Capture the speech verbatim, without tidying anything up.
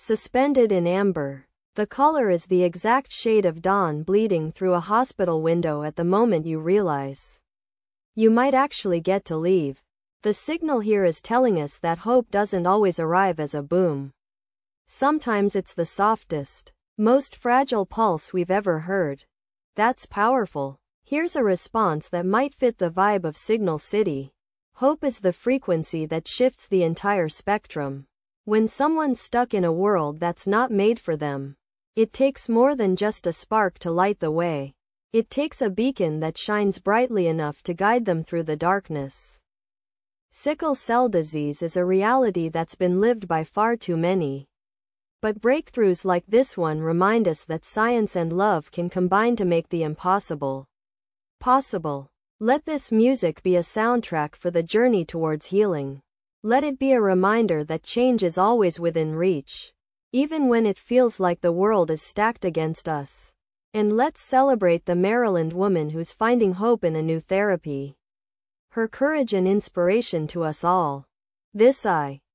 suspended in amber. The color is the exact shade of dawn bleeding through a hospital window at the moment you realize you might actually get to leave. The signal here is telling us that hope doesn't always arrive as a boom. Sometimes it's the softest, most fragile pulse we've ever heard. That's powerful. Here's a response that might fit the vibe of Signal City. Hope is the frequency that shifts the entire spectrum. When someone's stuck in a world that's not made for them, it takes more than just a spark to light the way. It takes a beacon that shines brightly enough to guide them through the darkness. Sickle cell disease is a reality that's been lived by far too many. But breakthroughs like this one remind us that science and love can combine to make the impossible possible. Let this music be a soundtrack for the journey towards healing. Let it be a reminder that change is always within reach, even when it feels like the world is stacked against us. And let's celebrate the Maryland woman who's finding hope in a new therapy. Her courage and inspiration to us all. This I